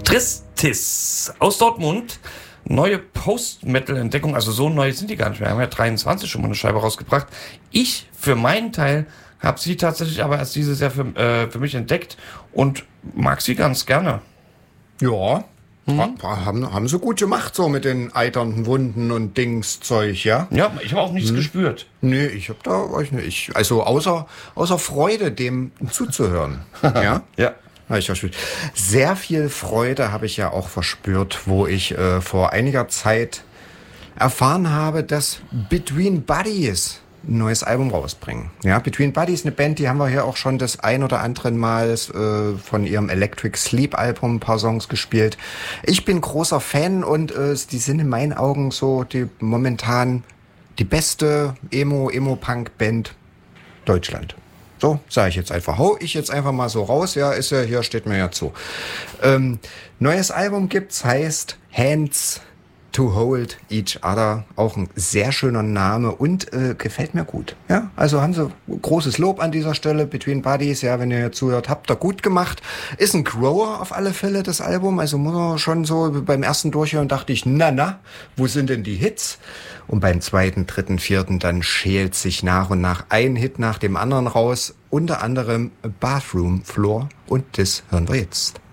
Tristis aus Dortmund. Neue Post-Metal-Entdeckung, also so neu sind die gar nicht mehr. Wir haben ja 23 schon mal eine Scheibe rausgebracht. Ich, für meinen Teil, habe sie tatsächlich aber erst dieses Jahr für mich entdeckt und mag sie ganz gerne. Ja, haben sie gut gemacht, so mit den eiternden Wunden und Dingszeug, ja? Ja, ich habe auch nichts gespürt. Nee, ich hab da, also außer Freude, dem zuzuhören, ja? Ja. Hab ich verspürt. Sehr viel Freude habe ich ja auch verspürt, wo ich vor einiger Zeit erfahren habe, dass Between Buddies ein neues Album rausbringen. Ja, Between Buddies, eine Band, die haben wir hier auch schon das ein oder andere Mal von ihrem Electric Sleep Album ein paar Songs gespielt. Ich bin großer Fan und die sind in meinen Augen so momentan die beste Emo-Punk-Band Deutschland. So, sage ich jetzt einfach. Hau ich jetzt einfach mal so raus. Ja, ist ja, hier steht mir ja zu. Neues Album gibt's, heißt Hands to Hold Each Other. Auch ein sehr schöner Name und gefällt mir gut. Ja, also haben sie großes Lob an dieser Stelle. Between Buddies, ja, wenn ihr hier zuhört, habt ihr gut gemacht. Ist ein Grower auf alle Fälle, das Album. Also muss man schon so, beim ersten Durchhören dachte ich, na, wo sind denn die Hits? Und beim zweiten, dritten, vierten, dann schält sich nach und nach ein Hit nach dem anderen raus. Unter anderem Bathroom Floor. Und das hören wir jetzt.